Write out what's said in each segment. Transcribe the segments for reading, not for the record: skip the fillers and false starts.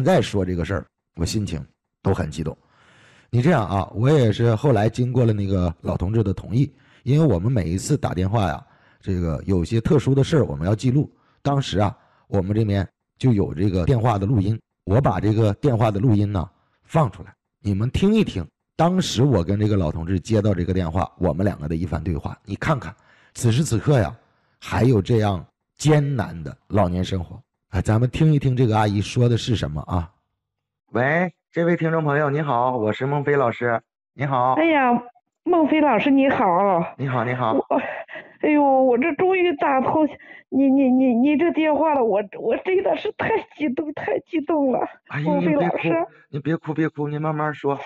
在说这个事儿，我心情都很激动。你这样啊，我也是后来经过了那个老同志的同意，因为我们每一次打电话呀，这个有些特殊的事儿我们要记录。当时啊，我们这边就有这个电话的录音，我把这个电话的录音呢放出来，你们听一听。当时我跟这个老同志接到这个电话，我们两个的一番对话，你看看，此时此刻呀，还有这样艰难的老年生活啊！咱们听一听这个阿姨说的是什么啊？喂，这位听众朋友，你好，我是孟非老师，你好。 哎呀，孟非老师你好。 你好，你好。 哎呦，我这终于打通你这电话了，我真的是太激动了。 哎呀， 孟非老师， 你别哭，你慢慢说。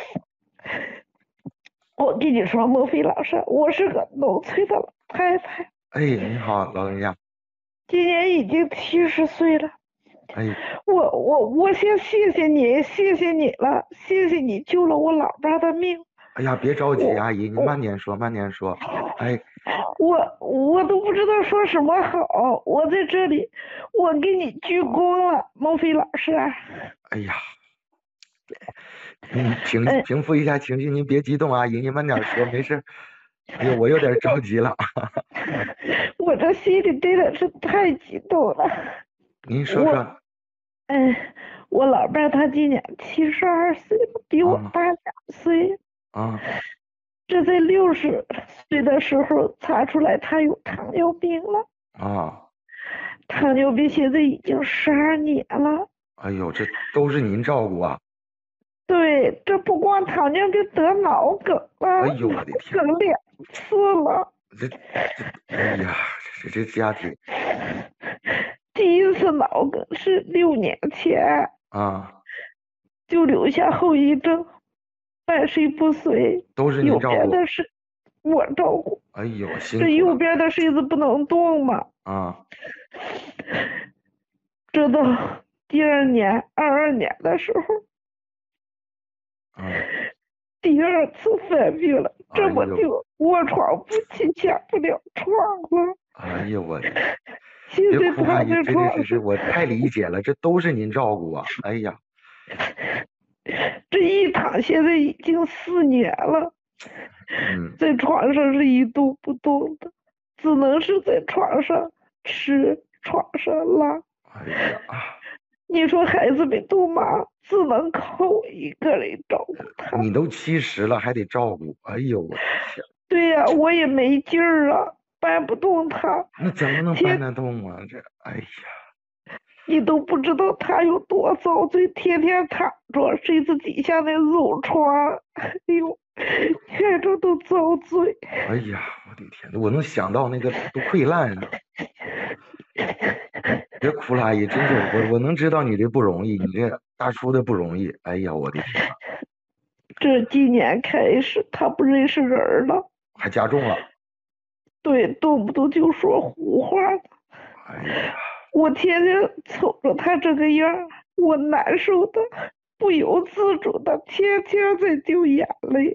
我跟你说，孟非老师，我是个农村的老太太。 哎，你好，老人家。 今年已经70岁了。 哎， 我先谢谢你，谢谢你了，谢谢你救了我老伴的命。 哎呀，别着急，阿姨，你慢点说，慢点说。哎， 我都不知道说什么好，我在这里，我给你鞠躬了，孟非老师。 哎呀，平复一下情绪，您别激动，阿姨，你慢点说，没事。哎呦，我有点着急了。 我这心里真的是太激动了。 您说说。 我老伴他今年72岁了，比我大2岁。这在60岁的时候查出来他有糖尿病了。糖尿病现在已经12年了。 哎呦，这都是您照顾啊。 对，这不光糖尿病，得脑梗了。 哎呦，我的天， 梗2次了。 哎呀，这家庭。 第一次脑梗是6年前。就留下后遗症，半身不遂。 都是您照顾。 右边的是我照顾。 哎呦，辛苦了。 这右边的身子不能动嘛。直到第2年，22年的时候，第2次犯病了，这么就卧床不起，下不了床了。 哎呦我， 现在哭阿姨， 这我太理解了，这都是您照顾啊。哎呀， 这一躺现在已经4年了。在床上是一动不动的，只能是在床上吃，床上拉。 哎呀， 你说孩子们都忙，只能靠我一个人照顾他。 你都70了还得照顾，哎呦我的天。 对呀，我也没劲儿啊，搬不动他。 那怎么能搬得动啊？这，哎呀， 你都不知道他有多遭罪，天天躺着，身子底下那褥疮，哎呦，看着都遭罪。 哎呀，我的天，我能想到那个都溃烂了。别哭了，阿姨，真是我能知道你这不容易，你这大叔的不容易。哎呀，我的天！ 这今年开始他不认识人了， 还加重了。 对，动不动就说胡话。 哎呀， 我天天瞅着他这个样，我难受的不由自主的天天在掉眼泪。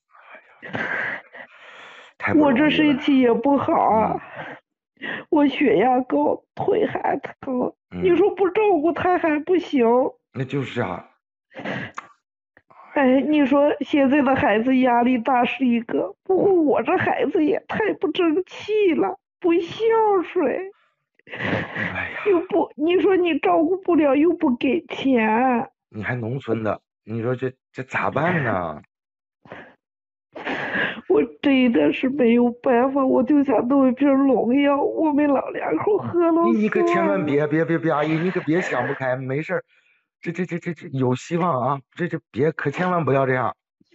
我这身体也不好啊。我血压高，腿还疼。你说不照顾他还不行。 那就是啊。 哎，你说现在的孩子压力大是一个，不过我这孩子也太不争气了，不孝顺。又不，你说你照顾不了，又不给钱。 你还农村的，你说这咋办呢？ 我真的是没有办法，我就想弄一瓶农药，我们老两口喝了。 你可千万别，阿姨，你可别想不开，没事儿，这有希望啊！别，可千万不要这样。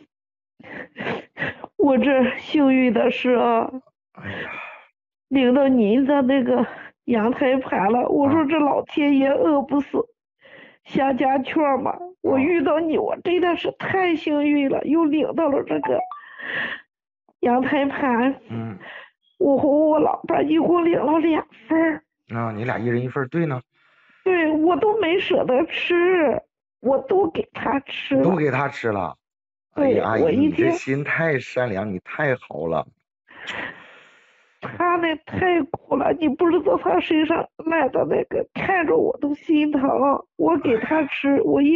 我这幸运的是啊， 哎呀， 领到您的那个阳台盘了。我说这老天爷饿不死瞎家雀嘛，我遇到你，我真的是太幸运了，又领到了这个阳台盘。我和我老伴一共领了2份。 你俩一人1份，对呢。 对，我都没舍得吃，我都给他吃了。 都给他吃了。哎呀，阿姨，你这心太善良，你太好了。 他那太苦了，你不知道他身上烂的那个，看着我都心疼。我给他吃，我一